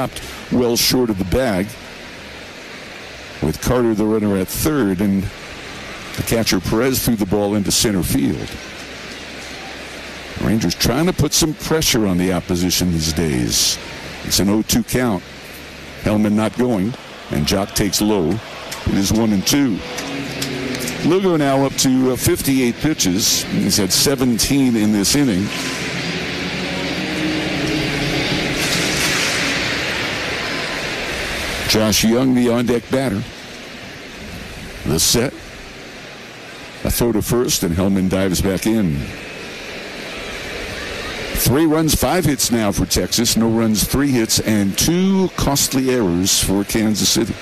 stopped well short of the bag, with Carter the runner at third, and the catcher Perez threw the ball into center field. Rangers trying to put some pressure on the opposition these days. It's an 0-2 count. Hellman not going, and Jock takes low. It is 1-2. Lugo now up to 58 pitches. He's had 17 in this inning. Josh Young, the on-deck batter. The set. A throw to first, and Hellman dives back in. 3 runs, 5 hits now for Texas. No runs, 3 hits, and 2 costly errors for Kansas City.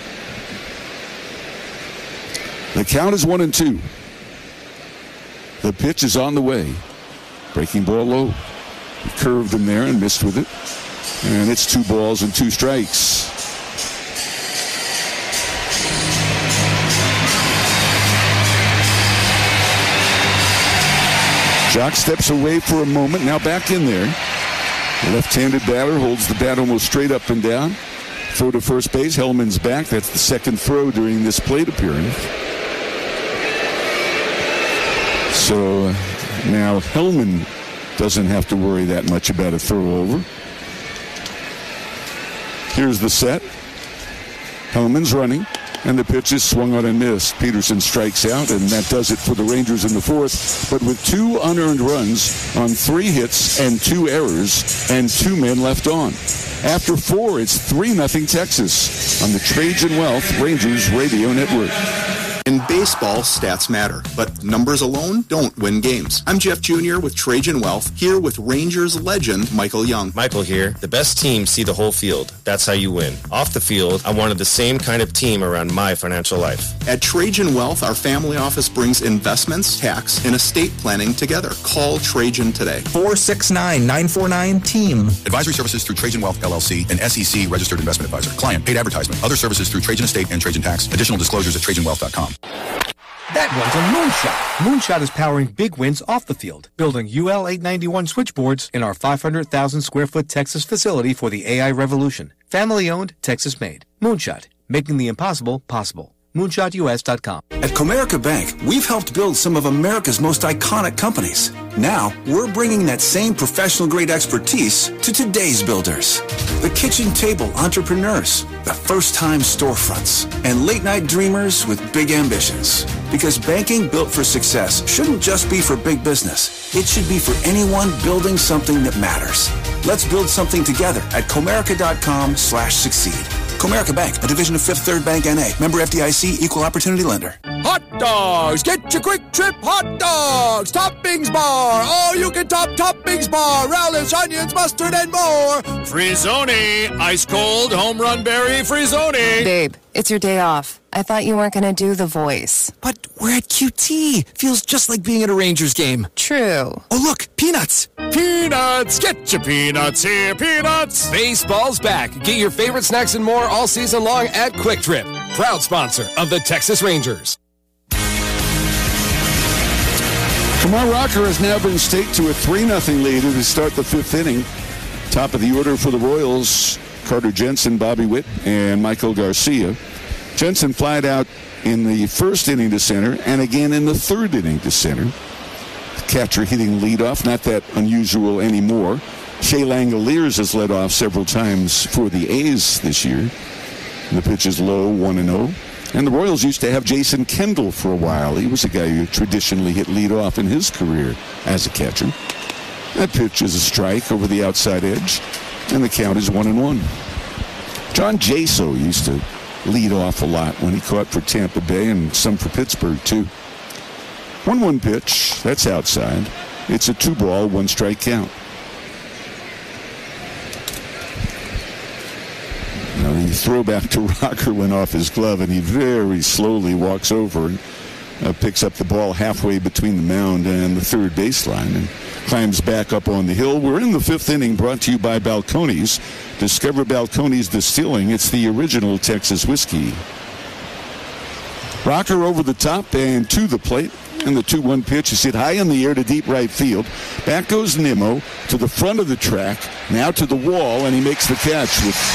The count is 1-2. The pitch is on the way. Breaking ball low. He curved him there and missed with it. And it's 2 balls and 2 strikes. Jock steps away for a moment, now back in there. The left-handed batter holds the bat almost straight up and down. Throw to first base, Hellman's back. That's the second throw during this plate appearance. So now Hellman doesn't have to worry that much about a throw over. Here's the set. Hellman's running. And the pitch is swung on and missed. Peterson strikes out, and that does it for the Rangers in the fourth. But with 2 unearned runs on 3 hits and 2 errors and 2 men left on. After 4, it's 3-0 Texas on the Trajan Wealth Rangers Radio Network. In baseball, stats matter, but numbers alone don't win games. I'm Jeff Jr. with Trajan Wealth, here with Rangers legend Michael Young. Michael here. The best teams see the whole field. That's how you win. Off the field, I wanted the same kind of team around my financial life. At Trajan Wealth, our family office brings investments, tax, and estate planning together. Call Trajan today. 469-949-TEAM. Advisory services through Trajan Wealth, LLC, an SEC registered investment advisor. Client paid advertisement. Other services through Trajan Estate and Trajan Tax. Additional disclosures at TrajanWealth.com. That one's a moonshot. Moonshot is powering big wins off the field, building UL 891 switchboards in our 500,000 square foot Texas facility for the AI revolution. Family owned, Texas made. Moonshot, making the impossible possible. MoonshotUS.com. At Comerica Bank, we've helped build some of America's most iconic companies. Now, we're bringing that same professional-grade expertise to today's builders. The kitchen table entrepreneurs, the first-time storefronts, and late-night dreamers with big ambitions. Because banking built for success shouldn't just be for big business. It should be for anyone building something that matters. Let's build something together at Comerica.com/succeed. Comerica Bank, a division of Fifth Third Bank N.A. Member FDIC, Equal Opportunity Lender. Hot dogs! Get your Quick Trip hot dogs! Toppings bar! All you can toppings bar! Relish, onions, mustard, and more! Frizzoni! Ice cold home run berry Frizzoni! Babe, it's your day off. I thought you weren't going to do The Voice. But we're at QT. Feels just like being at a Rangers game. True. Oh, look, peanuts. Peanuts. Get your peanuts here, peanuts. Baseball's back. Get your favorite snacks and more all season long at Quick Trip. Proud sponsor of the Texas Rangers. Kumar Rocker has now been staked to a 3-0 lead to start the 5th inning. Top of the order for the Royals, Carter Jensen, Bobby Witt, and Michael Garcia. Jensen flied out in the 1st inning to center and again in the 3rd inning to center. The catcher hitting leadoff, not that unusual anymore. Shea Langoliers has led off several times for the A's this year. The pitch is low, 1-0. And the Royals used to have Jason Kendall for a while. He was a guy who traditionally hit leadoff in his career as a catcher. That pitch is a strike over the outside edge, and the count is 1-1. John Jaso used to lead off a lot when he caught for Tampa Bay and some for Pittsburgh, too. 1-1 pitch. That's outside. It's a 2-ball, 1-strike count. Now the throwback to Rocker went off his glove, and he very slowly walks over and picks up the ball halfway between the mound and the 3rd baseline and climbs back up on the hill. We're in the 5th inning, brought to you by Balcones. Discover Balcones Distilling. It's the original Texas whiskey. Rocker over the top and to the plate. And the 2-1 pitch is hit high in the air to deep right field. Back goes Nimmo to the front of the track, now to the wall, and he makes the catch with